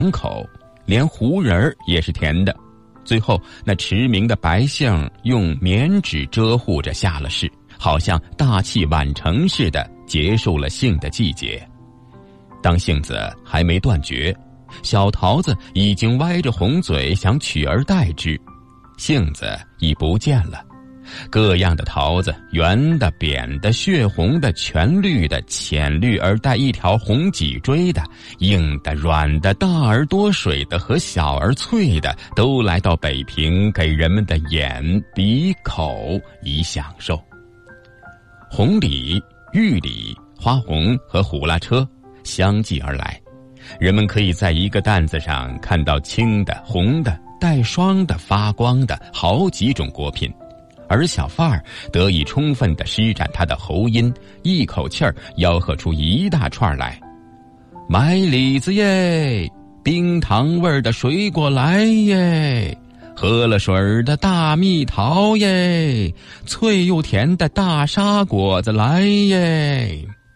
口，连胡仁儿也是甜的。最后那驰名的白杏用棉纸遮护着下了市，好像大器晚成似的结束了杏的季节。当杏子还没断绝，小桃子已经歪着红嘴想取而代之，杏子已不见了。各样的桃子，圆的、扁的、血红的、全绿的、浅绿而带一条红脊椎的，硬的、软的、大而多水的和小而脆的，都来到北平，给人们的眼、鼻、口以享受。红李、玉李、花红和虎拉车相继而来，人们可以在一个担子上看到青的、红的、带霜的、发光的好几种果品，而小贩儿得以充分地施展他的喉音，一口气儿吆喝出一大串来：买李子耶，冰糖味儿的水果来耶，喝了水儿的大蜜桃耶，脆又甜的大沙果子来耶。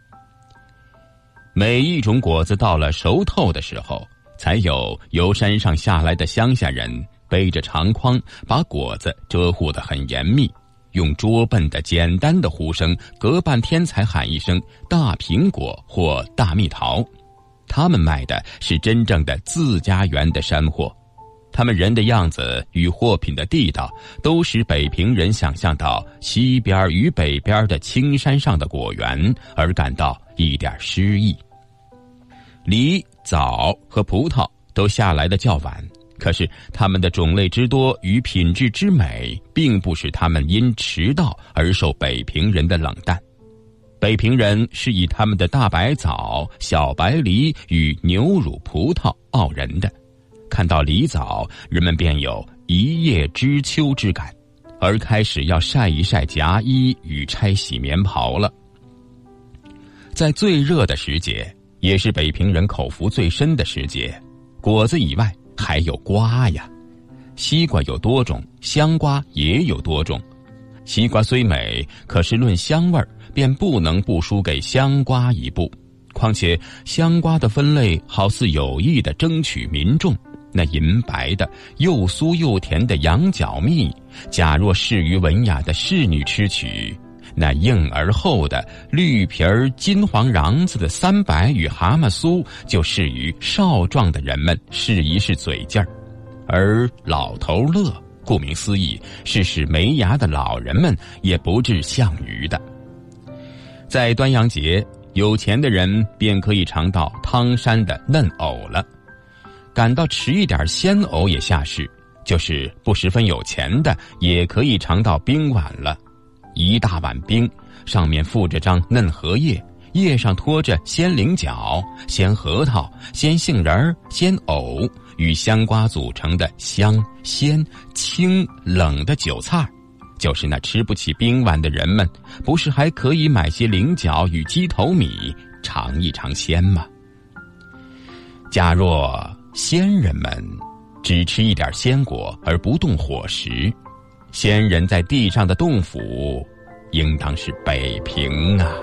每一种果子到了熟透的时候，才有由山上下来的乡下人背着长筐，把果子遮护得很严密，用拙笨的简单的呼声，隔半天才喊一声大苹果或大蜜桃。他们卖的是真正的自家园的山货，他们人的样子与货品的地道，都使北平人想象到西边与北边的青山上的果园，而感到一点诗意。梨、枣和葡萄都下来的较晚，可是它们的种类之多与品质之美，并不使它们因迟到而受北平人的冷淡。北平人是以他们的大白枣、小白梨与牛乳葡萄傲人的，看到梨枣，人们便有一叶知秋之感，而开始要晒一晒夹衣与拆洗棉袍了。在最热的时节，也是北平人口福最深的时节，果子以外还有瓜呀。西瓜有多种，香瓜也有多种。西瓜虽美，可是论香味儿，便不能不输给香瓜一步。况且香瓜的分类好似有意地争取民众，那银白的又酥又甜的羊角蜜，假若适于文雅的仕女吃取，那硬而厚的绿皮儿金黄瓤子的三白与蛤蟆酥，就适于少壮的人们试一试嘴劲儿。而老头乐，顾名思义，是使没牙的老人们也不致项羽的。在端阳节，有钱的人便可以尝到汤山的嫩藕了，赶到迟一点鲜藕也下市，就是不十分有钱的也可以尝到冰碗了。一大碗冰，上面附着张嫩荷叶，叶上托着鲜菱角、鲜核桃、鲜杏仁、鲜藕与香瓜组成的香、鲜、清、冷的酒菜，就是那吃不起冰碗的人们，不是还可以买些菱角与鸡头米尝一尝鲜吗？假若仙人们只吃一点鲜果而不动伙食，仙人在地上的洞府，应当是北平啊。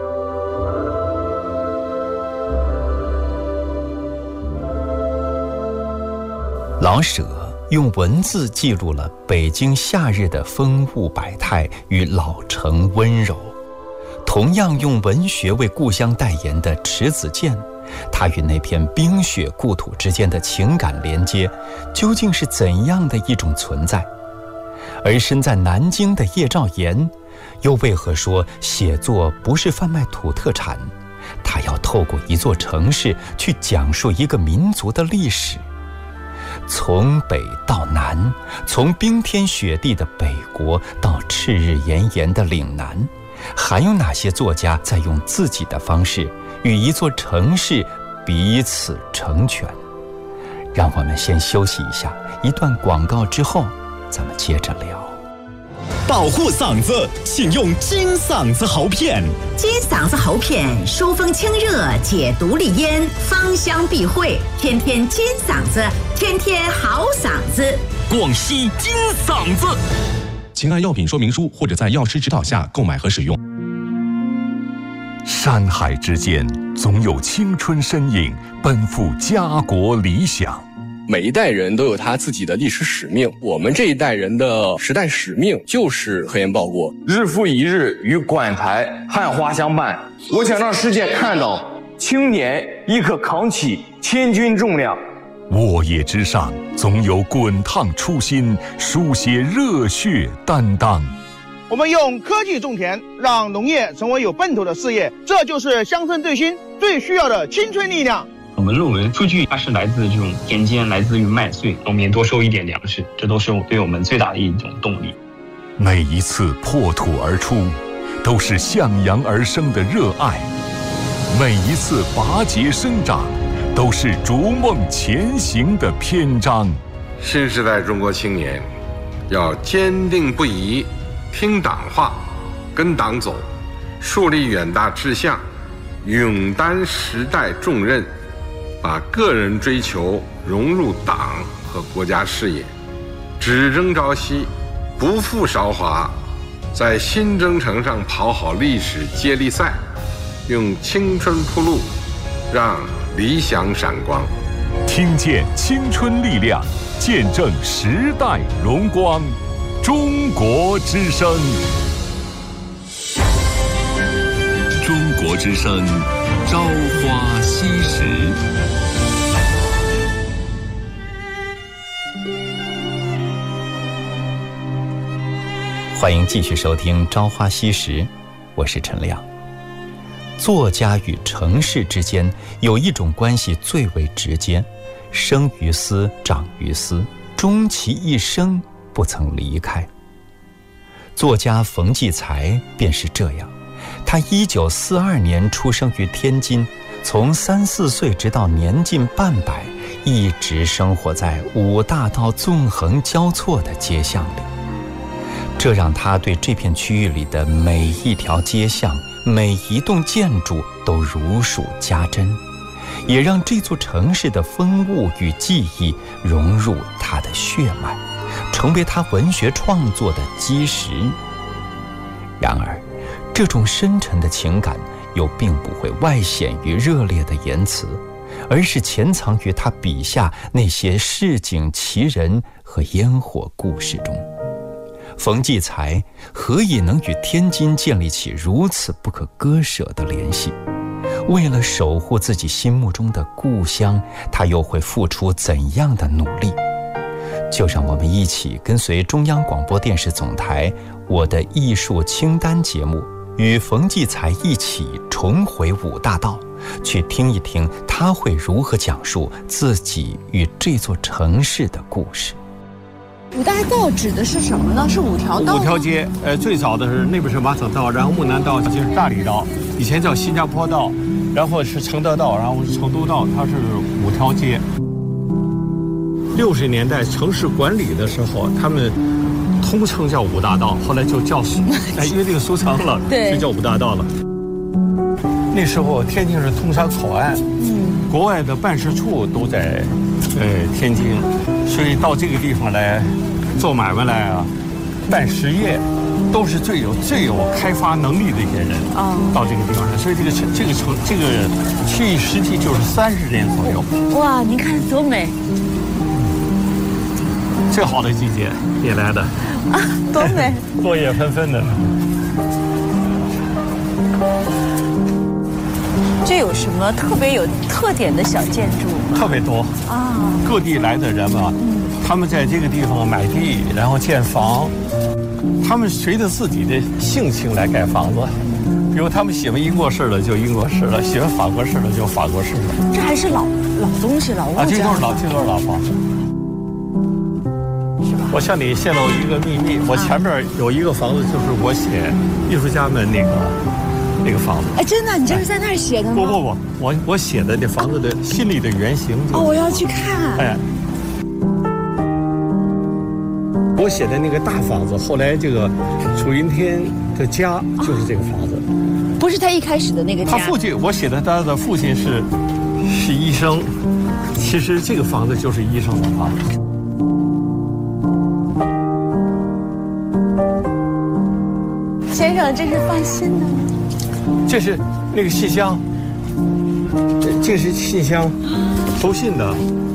老舍用文字记录了北京夏日的风物百态与老城温柔，同样用文学为故乡代言的迟子建，他与那片冰雪故土之间的情感连接，究竟是怎样的一种存在？而身在南京的叶兆言，又为何说写作不是贩卖土特产，他要透过一座城市去讲述一个民族的历史？从北到南，从冰天雪地的北国到赤日炎炎的岭南，还有哪些作家在用自己的方式与一座城市彼此成全？让我们先休息一下，一段广告之后咱们接着聊。 保护嗓子，请用金嗓子喉片。 金嗓子喉片疏风清热，解毒利咽，芳香避秽，天天金嗓子，天天好嗓子。 广西金嗓子， 请按药品说明书或者在药师指导下购买和使用。 山海之间，总有青春身影奔赴家国理想。 每一代人都有他自己的历史使命，我们这一代人的时代使命就是和颜报国， 日复一日与馆台汉花相伴。我想让世界看到青年亦可扛起千钧重量。 沃野之上，总有滚烫初心，书写热血担当。 我们用科技种田，让农业成为有奔头的事业，这就是乡村振兴最需要的青春力量。 我们论文数据它是来自这种田间，来自于麦穗，农民多收一点粮食，这都是对我们最大的一种动力。 每一次破土而出，都是向阳而生的热爱；每一次拔节生长，都是逐梦前行的篇章。 新时代中国青年要坚定不移，听党话，跟党走，树立远大志向，勇担时代重任，把个人追求融入党和国家事业，只争朝夕，不负韶华，在新征程上跑好历史接力赛，用青春铺路，让理想闪光。 听见青春力量，见证时代荣光。中国之声， 中国之声，朝花夕拾。 欢迎继续收听《朝花夕拾》，我是陈亮。作家与城市之间有一种关系最为直接，生于斯，长于斯，终其一生不曾离开。作家冯骥才便是这样，他1942年出生于天津，从3、4岁直到年近半百，一直生活在五大道纵横交错的街巷里。这让他对这片区域里的每一条街巷、每一栋建筑都如数家珍，也让这座城市的风物与记忆融入他的血脉，成为他文学创作的基石。然而，这种深沉的情感又并不会外显于热烈的言辞，而是潜藏于他笔下那些市井奇人和烟火故事中。冯骥才何以能与天津建立起如此不可割舍的联系？为了守护自己心目中的故乡，他又会付出怎样的努力？就让我们一起跟随中央广播电视总台《我的艺术清单》节目，与冯骥才一起重回五大道，去听一听他会如何讲述自己与这座城市的故事。 五大道指的是什么呢？是5条道？5 条街，最早的是那边是马场道，然后木南道就是大理道，以前叫新加坡道，然后是承德道，然后是成都道，它是5条街。60年代城市管理的时候，他们通称叫五大道，后来就叫约定俗成了，就叫五大道了。那时候天津是通商口岸，国外的办事处都在天津，所以到这个地方来做买卖来啊，办实业，都是最有开发能力的一些人到这个地方来，所以这个区域实际就是30年左右。 哇，您看多美！ 最好的季节也来的啊，多美！ 落叶纷纷的。 这有什么特别有特点的小建筑吗？ 特别多啊！各地来的人嘛，他们在这个地方买地，然后建房，他们随着自己的性情来盖房子。比如他们喜欢英国式的就英国式了，喜欢法国式的就法国式了。 这还是老东西，老物件啊！ 这都是老房子。我向你泄露一个秘密，我前面有一个房子，就是我写艺术家们那个房子。 哎，真的，你这是在那儿写的吗？ 不，我写的这房子的心里的原型。 我要去看。 哎，我写的那个大房子，后来这个楚云天的家就是这个房子。 不是他一开始的那个家。 他父亲，我写的他的父亲是医生，其实这个房子就是医生的房子。 先生，这是放心的吗？ 这是那个信箱，这是信箱，收信的。